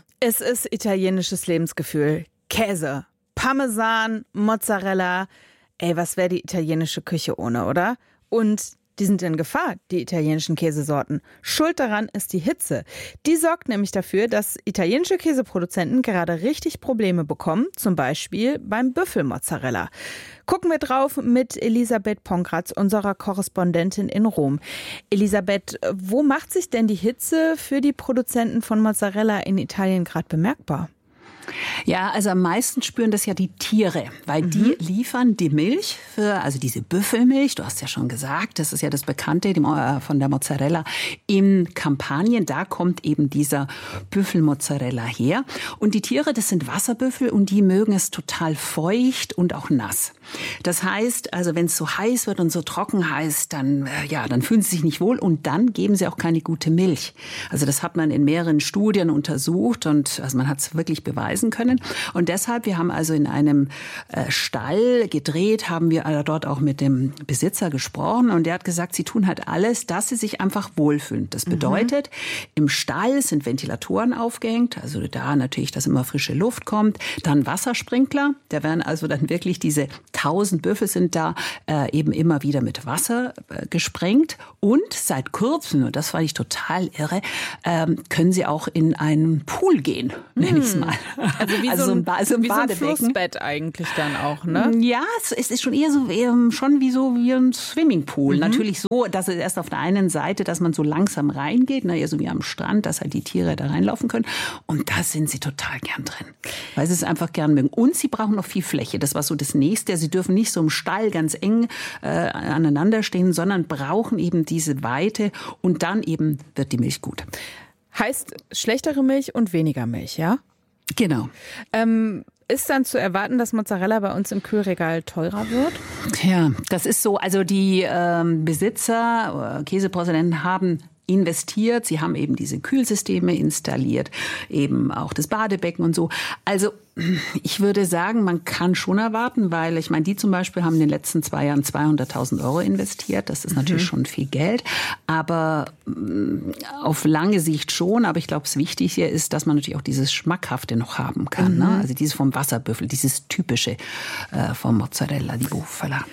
Es ist italienisches Lebensgefühl. Käse, Parmesan, Mozzarella. Ey, was wäre die italienische Küche ohne, oder? Und die sind in Gefahr, die italienischen Käsesorten. Schuld daran ist die Hitze. Die sorgt nämlich dafür, dass italienische Käseproduzenten gerade richtig Probleme bekommen, zum Beispiel beim Büffelmozzarella. Gucken wir drauf mit Elisabeth Pongratz, unserer Korrespondentin in Rom. Elisabeth, wo macht sich denn die Hitze für die Produzenten von Mozzarella in Italien gerade bemerkbar? Ja, also am meisten spüren das ja die Tiere, weil die liefern die Milch also diese Büffelmilch, du hast ja schon gesagt, das ist ja das Bekannte von der Mozzarella in Kampanien, da kommt eben dieser Büffelmozzarella her. Und die Tiere, das sind Wasserbüffel und die mögen es total feucht und auch nass. Das heißt, also wenn es so heiß wird und so trocken heiß, dann fühlen sie sich nicht wohl und dann geben sie auch keine gute Milch. Also das hat man in mehreren Studien untersucht und also man hat es wirklich beweisen können. Und deshalb, wir haben also in einem Stall gedreht, haben wir dort auch mit dem Besitzer gesprochen und der hat gesagt, sie tun halt alles, dass sie sich einfach wohlfühlen. Das bedeutet, im Stall sind Ventilatoren aufgehängt, also da natürlich, dass immer frische Luft kommt, dann Wassersprinkler, da werden also dann wirklich diese 1000 Büffel sind da eben immer wieder mit Wasser gesprengt und seit kurzem, und das fand ich total irre, können sie auch in einen Pool gehen, nenne ich es mal. Also wie so ein Flussbett eigentlich dann auch, ne? Ja, es ist schon eher wie ein Swimmingpool. Natürlich so, dass es erst auf der einen Seite, dass man so langsam reingeht, eher so wie am Strand, dass halt die Tiere da reinlaufen können. Und da sind sie total gern drin, weil sie es einfach gern mögen. Und sie brauchen noch viel Fläche. Das war so das Nächste. Sie dürfen nicht so im Stall ganz eng aneinander stehen, sondern brauchen eben diese Weite und dann eben wird die Milch gut. Heißt schlechtere Milch und weniger Milch, ja? Genau. Ist dann zu erwarten, dass Mozzarella bei uns im Kühlregal teurer wird? Ja, das ist so. Also die Besitzer, Käseproduzenten haben investiert. Sie haben eben diese Kühlsysteme installiert, eben auch das Badebecken und so. Also ich würde sagen, man kann schon erwarten, weil ich meine, die zum Beispiel haben in den letzten 2 Jahren 200.000 € investiert. Das ist natürlich schon viel Geld, aber auf lange Sicht schon. Aber ich glaube, das Wichtige ist, dass man natürlich auch dieses Schmackhafte noch haben kann. Ne? Also dieses vom Wasserbüffel, dieses typische vom Mozzarella, die Bufala.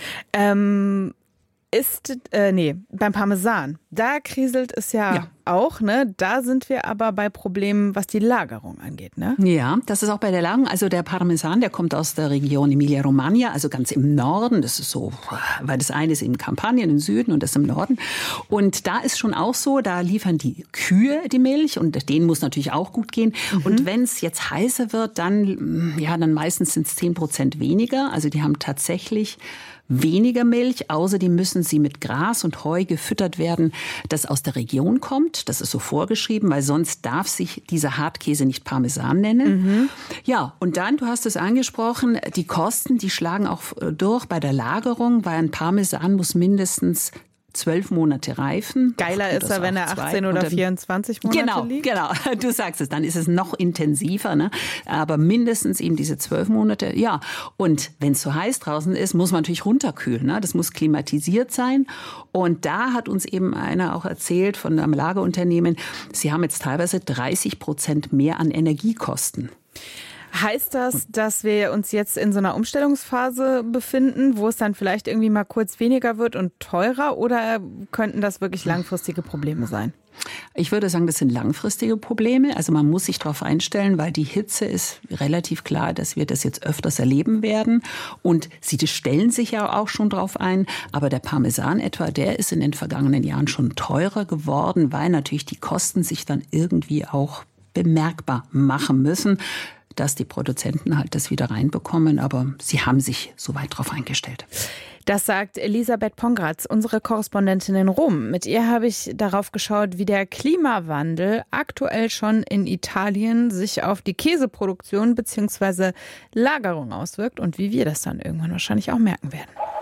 Beim Parmesan, da kriselt es ja auch, ne? Da sind wir aber bei Problemen, was die Lagerung angeht, ne? Ja, das ist auch bei der Lagerung. Also der Parmesan, der kommt aus der Region Emilia-Romagna, also ganz im Norden. Das ist so, weil das eine ist in Kampanien im Süden und das im Norden. Und da ist schon auch so, da liefern die Kühe die Milch und denen muss natürlich auch gut gehen. Und wenn es jetzt heißer wird, dann meistens sind es 10% weniger. Also die haben tatsächlich weniger Milch, außerdem müssen sie mit Gras und Heu gefüttert werden, das aus der Region kommt. Das ist so vorgeschrieben, weil sonst darf sich dieser Hartkäse nicht Parmesan nennen. Ja, und dann, du hast es angesprochen, die Kosten, die schlagen auch durch bei der Lagerung, weil ein Parmesan muss mindestens 12 Monate reifen. Geiler ist er, wenn er 18 oder 24 Monate liegt. Genau, du sagst es, dann ist es noch intensiver, ne? Aber mindestens eben diese 12 Monate, ja. Und wenn es so heiß draußen ist, muss man natürlich runterkühlen, ne? Das muss klimatisiert sein. Und da hat uns eben einer auch erzählt von einem Lagerunternehmen, sie haben jetzt teilweise 30% mehr an Energiekosten. Heißt das, dass wir uns jetzt in so einer Umstellungsphase befinden, wo es dann vielleicht irgendwie mal kurz weniger wird und teurer, oder könnten das wirklich langfristige Probleme sein? Ich würde sagen, das sind langfristige Probleme. Also man muss sich darauf einstellen, weil die Hitze ist relativ klar, dass wir das jetzt öfters erleben werden. Und sie stellen sich ja auch schon drauf ein. Aber der Parmesan etwa, der ist in den vergangenen Jahren schon teurer geworden, weil natürlich die Kosten sich dann irgendwie auch bemerkbar machen müssen, dass die Produzenten halt das wieder reinbekommen. Aber sie haben sich soweit drauf eingestellt. Das sagt Elisabeth Pongratz, unsere Korrespondentin in Rom. Mit ihr habe ich darauf geschaut, wie der Klimawandel aktuell schon in Italien sich auf die Käseproduktion bzw. Lagerung auswirkt und wie wir das dann irgendwann wahrscheinlich auch merken werden.